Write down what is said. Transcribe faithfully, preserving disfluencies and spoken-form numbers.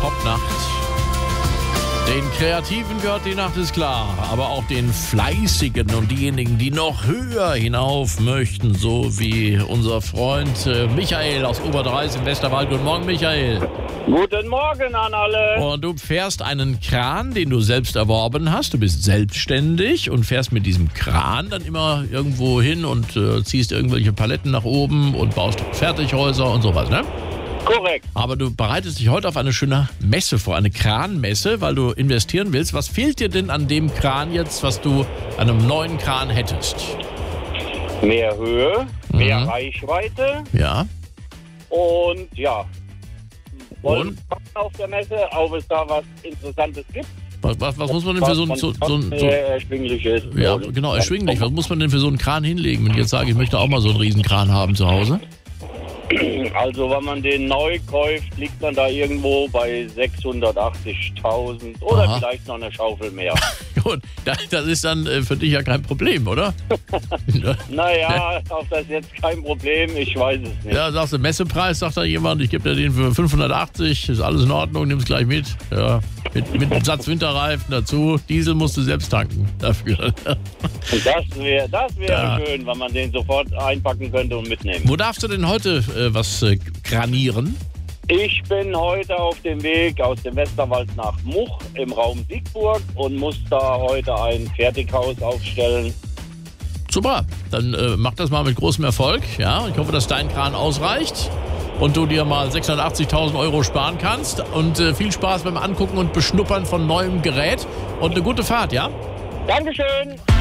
Popnacht. Den Kreativen gehört die Nacht, ist klar, aber auch den Fleißigen und diejenigen, die noch höher hinauf möchten, so wie unser Freund äh, Michael aus Oberdreis im Westerwald. Guten Morgen, Michael. Guten Morgen an alle. Und du fährst einen Kran, den du selbst erworben hast. Du bist selbstständig und fährst mit diesem Kran dann immer irgendwo hin und äh, ziehst irgendwelche Paletten nach oben und baust Fertighäuser und sowas, ne? Korrekt. Aber du bereitest dich heute auf eine schöne Messe vor, eine Kranmesse, weil du investieren willst. Was fehlt dir denn an dem Kran jetzt, was du an einem neuen Kran hättest? Mehr Höhe, mehr Mhm. Reichweite Ja. und ja. Wollen Und? wir auf der Messe, ob es da was Interessantes gibt. Was, was, was muss man denn für so ein... So, so, ein- so, äh, erschwingliches. ja, genau, erschwinglich. Was muss man denn für so einen Kran hinlegen? Wenn ich jetzt sage, ich möchte auch mal so einen Riesenkran haben zu Hause. Also wenn man den neu kauft, liegt man da irgendwo bei sechshundertachtzigtausend oder Aha. vielleicht noch eine Schaufel mehr. Gut, das, das ist dann äh, für dich ja kein Problem, oder? Naja, ob das jetzt kein Problem, ich weiß es nicht. Ja, sagst du, Messepreis, sagt da jemand, ich gebe dir den für fünfhundertachtzig, ist alles in Ordnung, nimm's gleich mit. Ja, mit, mit einem Satz Winterreifen dazu, Diesel musst du selbst tanken dafür. Und das wäre das wär Ja. schön, wenn man den sofort einpacken könnte und mitnehmen. Wo darfst du denn heute äh, was äh, kranieren? Ich bin heute auf dem Weg aus dem Westerwald nach Much im Raum Siegburg und muss da heute ein Fertighaus aufstellen. Super, dann äh, mach das mal mit großem Erfolg. Ja, ich hoffe, dass dein Kran ausreicht und du dir mal sechshundertachtzigtausend Euro sparen kannst. Und äh, viel Spaß beim Angucken und Beschnuppern von neuem Gerät und eine gute Fahrt, ja? Dankeschön!